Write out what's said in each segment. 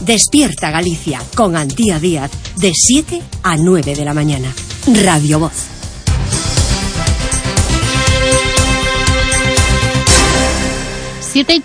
Despierta Galicia con Antía Díaz de 7 a 9 de la mañana. Radio Voz. Siete y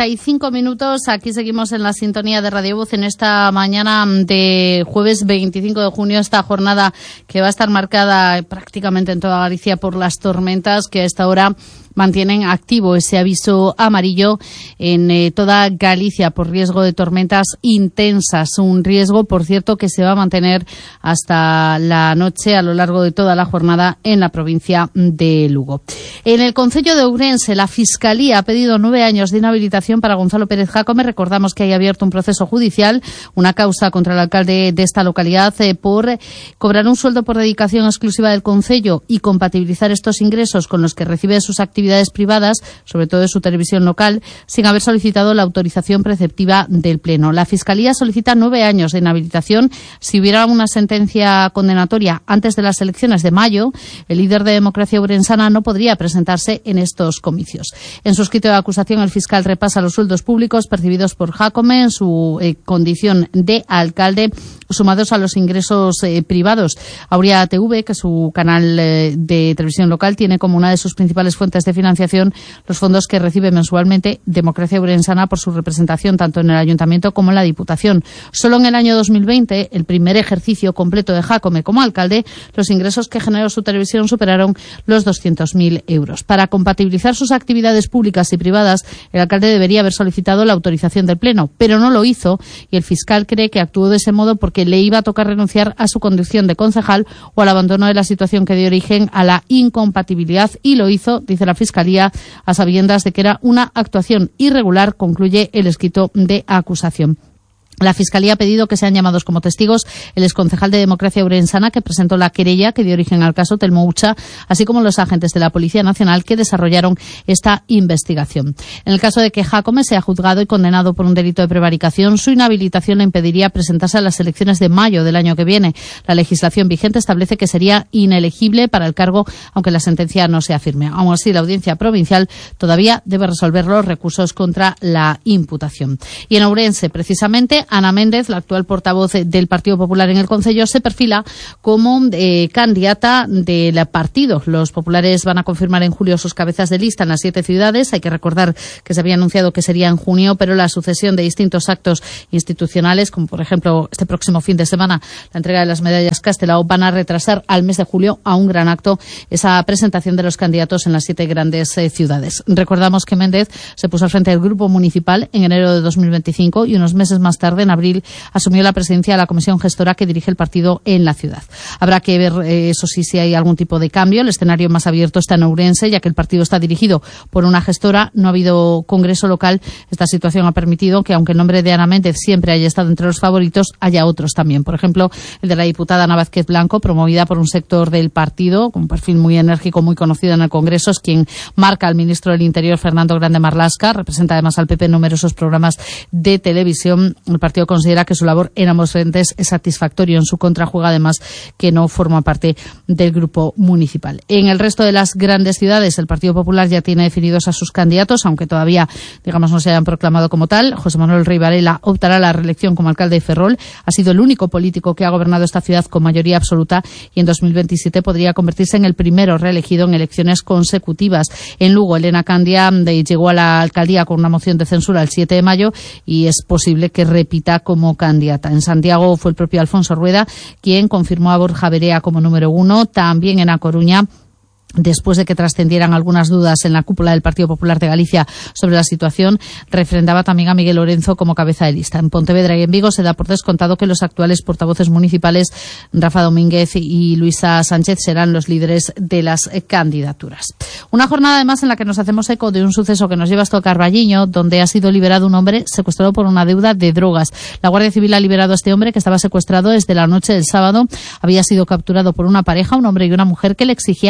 45 minutos, aquí seguimos en la sintonía de Radio Voz en esta mañana de jueves 25 de junio, esta jornada que va a estar marcada prácticamente en toda Galicia por las tormentas que a esta hora mantienen activo ese aviso amarillo en toda Galicia por riesgo de tormentas intensas. Un riesgo, por cierto, que se va a mantener hasta la noche a lo largo de toda la jornada en la provincia de Lugo. En el concello de Ourense, la Fiscalía ha pedido 9 años de inhabilitación para Gonzalo Pérez Jácome. Recordamos que hay abierto un proceso judicial, una causa contra el alcalde de esta localidad por cobrar un sueldo por dedicación exclusiva del concello y compatibilizar estos ingresos con los que recibe sus actividades privadas, sobre todo de su televisión local, sin haber solicitado la autorización preceptiva del Pleno. La Fiscalía solicita 9 años de inhabilitación. Si hubiera una sentencia condenatoria antes de las elecciones de mayo, el líder de Democracia Ourensana no podría presentarse en estos comicios. En su escrito de acusación, el fiscal repasa los sueldos públicos percibidos por Jácome en su condición de alcalde, sumados a los ingresos privados. Auria TV, que es su canal de televisión local, tiene como una de sus principales fuentes de financiación los fondos que recibe mensualmente Democracia Ourensana por su representación tanto en el Ayuntamiento como en la Diputación. Solo en el año 2020, el primer ejercicio completo de Jácome como alcalde, los ingresos que generó su televisión superaron los 200.000 euros. Para compatibilizar sus actividades públicas y privadas, el alcalde debería haber solicitado la autorización del Pleno, pero no lo hizo y el fiscal cree que actuó de ese modo porque le iba a tocar renunciar a su condición de concejal o al abandono de la situación que dio origen a la incompatibilidad, y lo hizo, dice la Fiscalía, a sabiendas de que era una actuación irregular, concluye el escrito de acusación. La Fiscalía ha pedido que sean llamados como testigos el exconcejal de Democracia Ourensana que presentó la querella que dio origen al caso, Telmo Ucha, así como los agentes de la Policía Nacional que desarrollaron esta investigación. En el caso de que Jácome sea juzgado y condenado por un delito de prevaricación, su inhabilitación le impediría presentarse a las elecciones de mayo del año que viene. La legislación vigente establece que sería inelegible para el cargo, aunque la sentencia no sea firme. Aún así, la Audiencia Provincial todavía debe resolver los recursos contra la imputación. Y en Ourense, precisamente, Ana Méndez, la actual portavoz del Partido Popular en el concello, se perfila como candidata del partido. Los populares van a confirmar en julio sus cabezas de lista en las 7 ciudades. Hay que recordar que se había anunciado que sería en junio, pero la sucesión de distintos actos institucionales, como por ejemplo este próximo fin de semana la entrega de las medallas Castelao, van a retrasar al mes de julio a un gran acto esa presentación de los candidatos en las 7 grandes ciudades. Recordamos que Méndez se puso al frente del grupo municipal en enero de 2025 y unos meses más tarde, en abril, asumió la presidencia de la comisión gestora que dirige el partido en la ciudad. Habrá que ver, eso sí, si hay algún tipo de cambio. El escenario más abierto está en Ourense, ya que el partido está dirigido por una gestora. No ha habido congreso local. Esta situación ha permitido que, aunque el nombre de Ana Méndez siempre haya estado entre los favoritos, haya otros también. Por ejemplo, el de la diputada Ana Vázquez Blanco, promovida por un sector del partido, con un perfil muy enérgico, muy conocido en el Congreso, es quien marca al ministro del Interior, Fernando Grande Marlaska. Representa además al PP en numerosos programas de televisión. El partido considera que su labor en ambos frentes es satisfactorio. En su contra juega además que no forma parte del grupo municipal. En el resto de las grandes ciudades, el Partido Popular ya tiene definidos a sus candidatos, aunque todavía, digamos, no se hayan proclamado como tal. José Manuel Rey Varela optará a la reelección como alcalde de Ferrol. Ha sido el único político que ha gobernado esta ciudad con mayoría absoluta y en 2027 podría convertirse en el primero reelegido en elecciones consecutivas. En Lugo, Elena Candia llegó a la alcaldía con una moción de censura el 7 de mayo y es posible que repita como candidata. En Santiago fue el propio Alfonso Rueda quien confirmó a Borja Verea como número 1. También en A Coruña, después de que trascendieran algunas dudas en la cúpula del Partido Popular de Galicia sobre la situación, refrendaba también a Miguel Lorenzo como cabeza de lista. En Pontevedra y en Vigo se da por descontado que los actuales portavoces municipales, Rafa Domínguez y Luisa Sánchez, serán los líderes de las candidaturas. Una jornada además en la que nos hacemos eco de un suceso que nos lleva hasta el Carballiño, donde ha sido liberado un hombre secuestrado por una deuda de drogas. La Guardia Civil ha liberado a este hombre que estaba secuestrado desde la noche del sábado. Había sido capturado por una pareja, un hombre y una mujer, que le exigían el pago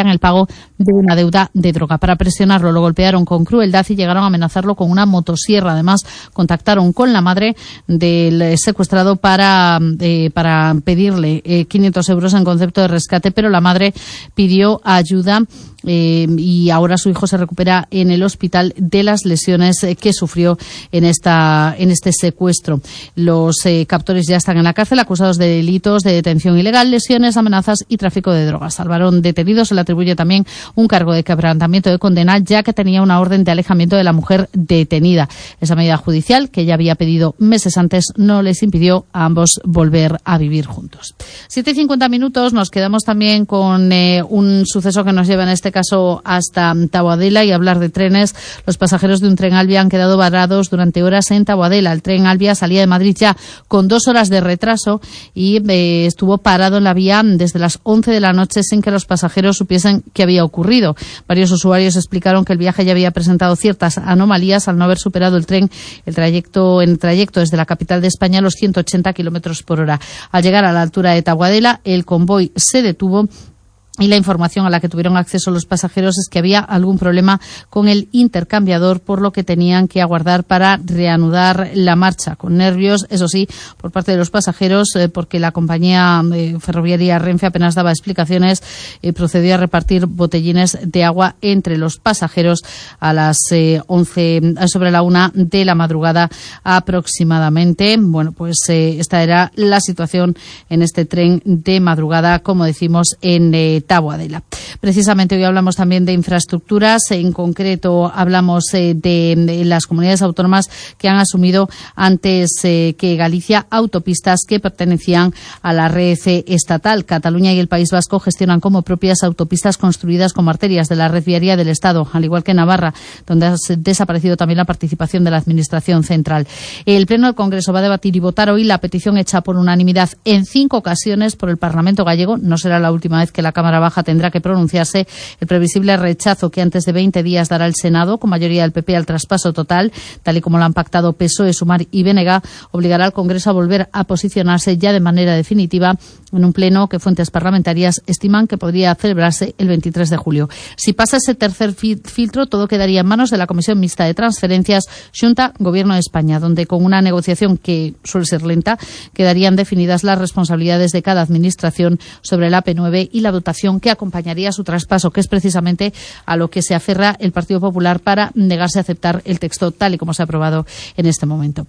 de una deuda de droga. Para presionarlo, lo golpearon con crueldad y llegaron a amenazarlo con una motosierra. Además, contactaron con la madre del secuestrado para pedirle 500 euros en concepto de rescate, pero la madre pidió ayuda y ahora su hijo se recupera en el hospital de las lesiones que sufrió en este secuestro. Los captores ya están en la cárcel, acusados de delitos de detención ilegal, lesiones, amenazas y tráfico de drogas. Al varón detenido se le atribuye también un cargo de quebrantamiento de condena, ya que tenía una orden de alejamiento de la mujer detenida. Esa medida judicial, que ya había pedido meses antes, no les impidió a ambos volver a vivir juntos. 7:50, nos quedamos también con un suceso que nos lleva en este caso hasta Taboadela y hablar de trenes. Los pasajeros de un tren Alvia han quedado varados durante horas en Taboadela. El tren Alvia salía de Madrid ya con 2 horas de retraso y estuvo parado en la vía desde las 11 de la noche sin que los pasajeros supiesen qué había ocurrido. Varios usuarios explicaron que el viaje ya había presentado ciertas anomalías al no haber superado el tren en el trayecto desde la capital de España a los 180 kilómetros por hora. Al llegar a la altura de Taboadela, el convoy se detuvo y la información a la que tuvieron acceso los pasajeros es que había algún problema con el intercambiador, por lo que tenían que aguardar para reanudar la marcha. Con nervios, eso sí, por parte de los pasajeros, porque la compañía ferroviaria Renfe apenas daba explicaciones, procedió a repartir botellines de agua entre los pasajeros a las 11, sobre la 1 de la madrugada aproximadamente. Bueno, pues esta era la situación en este tren de madrugada, como decimos, en Taboadela. Precisamente hoy hablamos también de infraestructuras, en concreto hablamos de las comunidades autónomas que han asumido antes que Galicia autopistas que pertenecían a la red estatal. Cataluña y el País Vasco gestionan como propias autopistas construidas como arterias de la red viaria del Estado, al igual que Navarra, donde ha desaparecido también la participación de la Administración central. El Pleno del Congreso va a debatir y votar hoy la petición hecha por unanimidad en 5 ocasiones por el Parlamento gallego. No será la última vez que la Cámara Baja tendrá que pronunciarse. El previsible rechazo que antes de 20 días dará el Senado, con mayoría del PP, al traspaso total, tal y como lo han pactado PSOE, Sumar y BNG, obligará al Congreso a volver a posicionarse ya de manera definitiva en un pleno que fuentes parlamentarias estiman que podría celebrarse el 23 de julio. Si pasa ese tercer filtro, todo quedaría en manos de la Comisión Mixta de Transferencias Xunta Gobierno de España, donde con una negociación que suele ser lenta quedarían definidas las responsabilidades de cada administración sobre la AP9 y la dotación que acompañaría su traspaso, que es precisamente a lo que se aferra el Partido Popular para negarse a aceptar el texto tal y como se ha aprobado en este momento.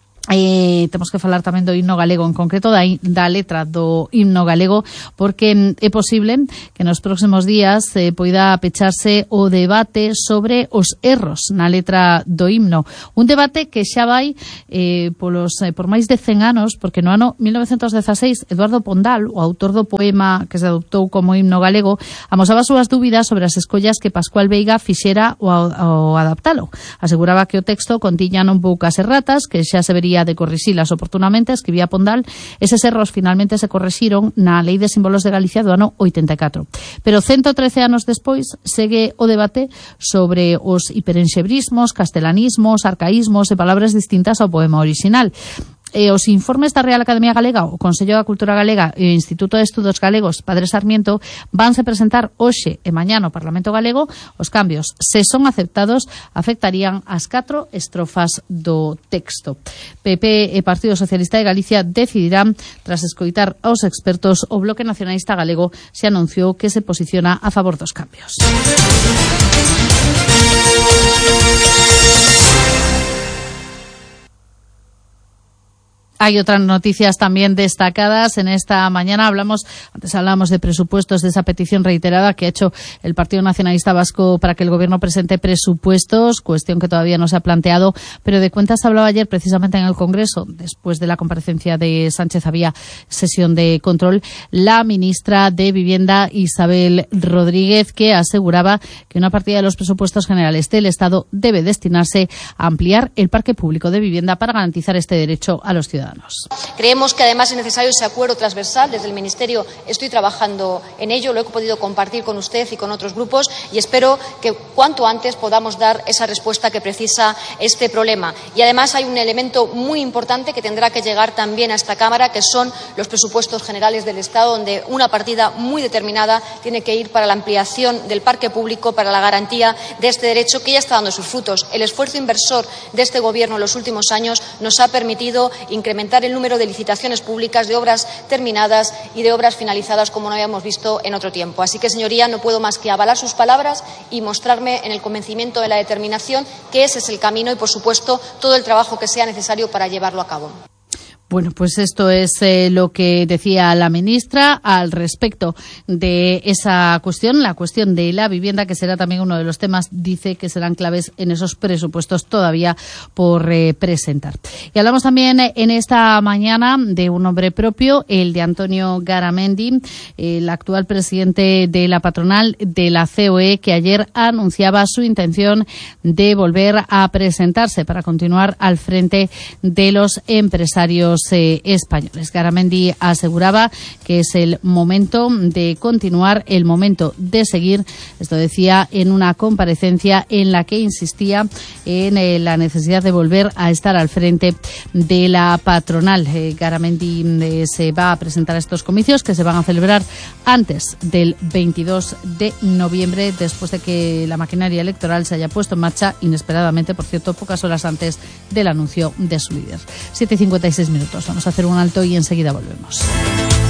Temos que falar tamén do himno galego, en concreto da letra do himno galego, porque é posible que nos próximos días poida pecharse o debate sobre os erros na letra do himno. Un debate que xa vai por máis de 100 anos, porque no ano 1916 Eduardo Pondal, o autor do poema que se adoptou como himno galego, amosaba as súas dúbidas sobre as escollas que Pascual Veiga fixera ao adaptalo. Aseguraba que o texto contiña non poucas erratas, que xa se vería de corrixilas oportunamente, escribía Pondal. Eses erros finalmente se corrixiron na Lei de Símbolos de Galicia do ano 84. Pero 113 anos despois segue o debate sobre os hiperenxebrismos, castelanismos, arcaísmos e palabras distintas ao poema original. Os informes da Real Academia Galega, o Consello da Cultura Galega e o Instituto de Estudos Galegos Padre Sarmiento vanse presentar hoxe e mañá no Parlamento Galego. Os cambios, se son aceptados, afectarían as 4 estrofas do texto. PP e Partido Socialista de Galicia decidirán, tras escoitar aos expertos. O Bloque Nacionalista Galego se anunciou que se posiciona a favor dos cambios. Hay otras noticias también destacadas en esta mañana. Antes hablábamos de presupuestos, de esa petición reiterada que ha hecho el Partido Nacionalista Vasco para que el Gobierno presente presupuestos, cuestión que todavía no se ha planteado, pero de cuentas se hablaba ayer precisamente en el Congreso. Después de la comparecencia de Sánchez había sesión de control. La ministra de Vivienda, Isabel Rodríguez, que aseguraba que una partida de los presupuestos generales del Estado debe destinarse a ampliar el parque público de vivienda para garantizar este derecho a los ciudadanos. Ciudadanos. Creemos que además es necesario ese acuerdo transversal. Desde el Ministerio estoy trabajando en ello, lo he podido compartir con usted y con otros grupos y espero que cuanto antes podamos dar esa respuesta que precisa este problema. Y además hay un elemento muy importante que tendrá que llegar también a esta Cámara, que son los presupuestos generales del Estado, donde una partida muy determinada tiene que ir para la ampliación del parque público, para la garantía de este derecho que ya está dando sus frutos. El esfuerzo inversor de este Gobierno en los últimos años nos ha permitido incrementar el número de licitaciones públicas, de obras terminadas y de obras finalizadas como no habíamos visto en otro tiempo. Así que, señoría, no puedo más que avalar sus palabras y mostrarme en el convencimiento de la determinación que ese es el camino y, por supuesto, todo el trabajo que sea necesario para llevarlo a cabo. Bueno, pues esto es lo que decía la ministra al respecto de esa cuestión, la cuestión de la vivienda, que será también uno de los temas, dice, que serán claves en esos presupuestos todavía por presentar. Y hablamos también en esta mañana de un nombre propio, el de Antonio Garamendi, el actual presidente de la patronal de la COE, que ayer anunciaba su intención de volver a presentarse para continuar al frente de los empresarios españoles. Garamendi aseguraba que es el momento de continuar, el momento de seguir. Esto decía en una comparecencia en la que insistía en la necesidad de volver a estar al frente de la patronal. Garamendi se va a presentar a estos comicios que se van a celebrar antes del 22 de noviembre, después de que la maquinaria electoral se haya puesto en marcha inesperadamente, por cierto, pocas horas antes del anuncio de su líder. 7:56 minutos. Vamos a hacer un alto y enseguida volvemos.